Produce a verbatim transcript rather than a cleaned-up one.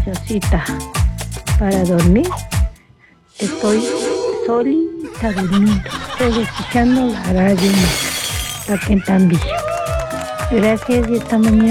posicióncita para dormir. Estoy solita durmiendo. Estoy escuchando la radio para que también. Gracias y hasta mañana.